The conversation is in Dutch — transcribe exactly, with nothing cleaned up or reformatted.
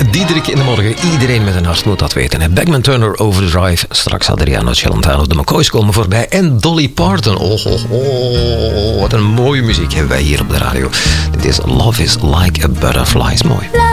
Diederik in de morgen. Iedereen met een hart moet dat weten. Hè? Beckman Turner, Overdrive. Straks Adriano Celentano, de McCoys komen voorbij. En Dolly Parton. Oh, oh, oh, wat een mooie muziek hebben wij hier op de radio. Dit is Love is Like a Butterfly. Is mooi.